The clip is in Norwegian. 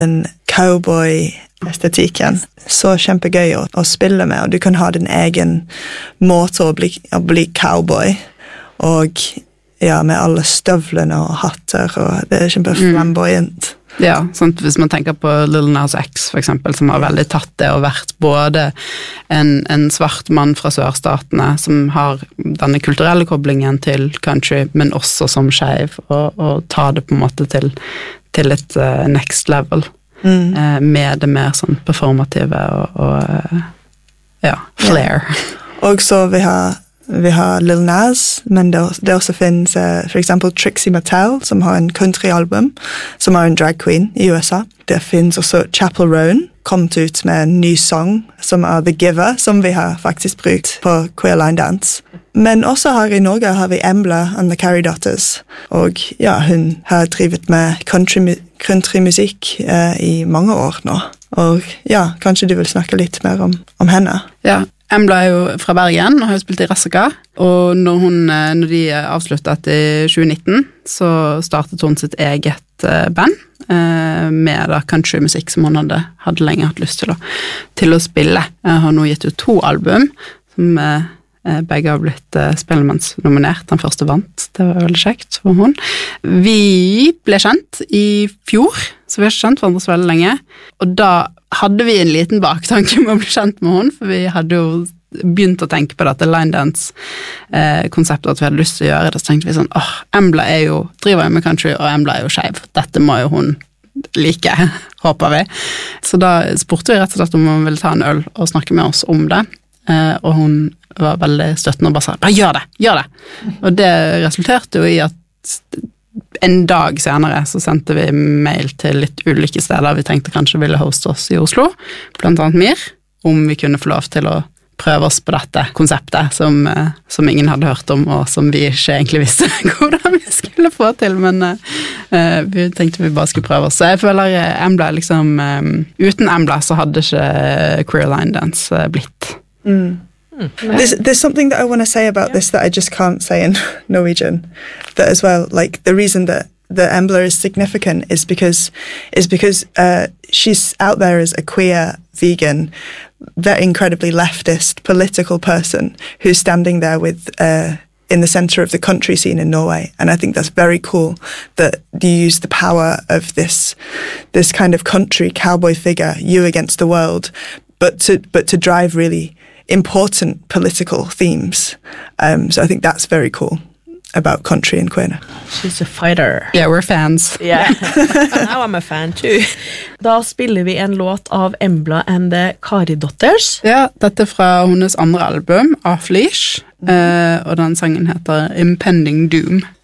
den cowboy-estetikken. Så kjempegøy å spille med, og du kan ha din egen måte å bli cowboy. Og ja, med alle støvlene og hatter, og det kjempeflamboyant. Ja, sånn hvis man tenker på Lil Nas X for eksempel, som har veldig tatt det og vært både en svart mann fra sørstatene som har denne kulturelle koblingen til country, men også som skeiv, og ta det på en måte til et next level med det mer sånn performative og ja, flair. Og så vi har Lil Nas, men det også finnes for eksempel Trixie Mattel, som har en countryalbum, som er en drag queen i USA. Det finnes også Chappell Roan, kommet ut med en ny sang, som er The Giver, som vi har faktisk brukt på Queer Line Dance. Men også her i Norge har vi Embla and the Carrie Daughters, og ja, hun har drivet med countrymusikk i mange år nå. Og ja, kanskje du vil snakke litt mer om henne? Ja, Embla er jo fra Bergen og har jo spilt i Rassika, og når de avsluttet i 2019, så startet hun sitt eget band med da countrymusikk som hun hadde lenge hatt lyst til å spille. Jeg har nå gitt ut 2 album, som begge har blitt Spellemannsnominert. Den første vant, det var veldig kjekt for hun. Vi ble kjent i fjor, så vi har ikke kjent hverandre så veldig lenge, og da hadde vi en liten baktanke med å bli kjent med hun, for vi hadde jo begynt å tenke på dette line dance-konseptet, at vi hadde lyst til å gjøre det, så tenkte vi sånn, Embla driver jo med country, og Embla er jo skeiv. Dette må jo hun like, håper vi. Så da spurte vi rett og slett om hun ville ta en øl og snakke med oss om det, og hun var veldig støttende og bare sa, bare gjør det! Og det resulterte jo i at en dag senere så sendte vi mail til litt ulike steder vi tenkte kanskje ville hoste oss i Oslo, blant annet Mir, om vi kunne få lov til å prøve oss på dette konseptet som ingen hadde hørt om, og som vi ikke egentlig visste hvordan vi skulle få til, men vi tenkte vi bare skulle prøve oss. Så jeg føler Embla liksom, uten Embla så hadde ikke Queer Line Dance blitt. There's something that I want to say about this that I just can't say in Norwegian, that as well, like the reason that Embla is significant is because she's out there as a queer vegan, very incredibly leftist political person who's standing there with in the center of the country scene in Norway, and I think that's very cool that you use the power of this kind of country cowboy figure, you against the world, but to drive really important political themes. So I think that's very cool about country and queer. She's a fighter. Yeah, we're fans. Yeah, now I'm a fan too. Da spiller vi en låt av Embla and the Carrie Daughters. Ja, dette fra hennes andre album, Off Leash, og den sangen heter Impending Doom.